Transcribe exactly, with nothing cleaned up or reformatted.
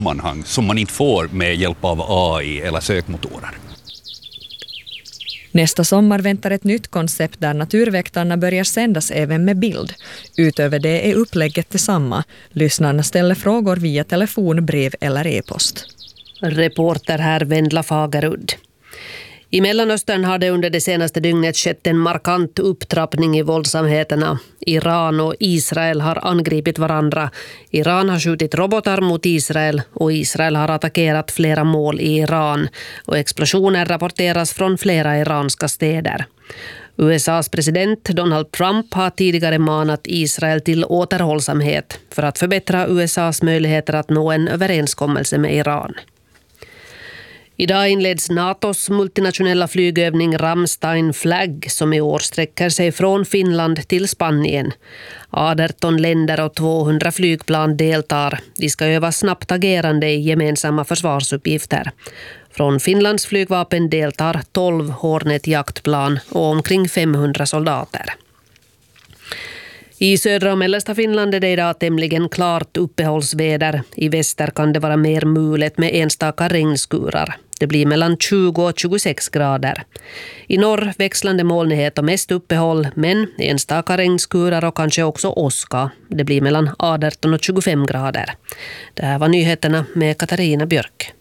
sammanhang som man inte får med hjälp av A I eller sökmotorer. Nästa sommar väntar ett nytt koncept där naturväktarna börjar sändas även med bild. Utöver det är upplägget detsamma. Lyssnarna ställer frågor via telefon, brev eller e-post. Reporter här Vendla Fagerud. I Mellanöstern har det under det senaste dygnet skett en markant upptrappning i våldsamheterna. Iran och Israel har angripit varandra. Iran har skjutit robotar mot Israel och Israel har attackerat flera mål i Iran. Och explosioner rapporteras från flera iranska städer. U S A:s president Donald Trump har tidigare manat Israel till återhållsamhet för att förbättra U S A:s möjligheter att nå en överenskommelse med Iran. Idag inleds NATOs multinationella flygövning Ramstein Flag som i år sträcker sig från Finland till Spanien. arton länder och tvåhundra flygplan deltar. De ska öva snabbt agerande i gemensamma försvarsuppgifter. Från Finlands flygvapen deltar tolv Hornet-jaktplan och omkring femhundra soldater. I södra och mellersta Finland är det idag tämligen klart uppehållsväder. I väster kan det vara mer mulet med enstaka regnskurar. Det blir mellan tjugo och tjugosex grader. I norr växlande molnighet och mest uppehåll, men enstaka regnskurar och kanske också åska. Det blir mellan arton och tjugofem grader. Det här var nyheterna med Katarina Björk.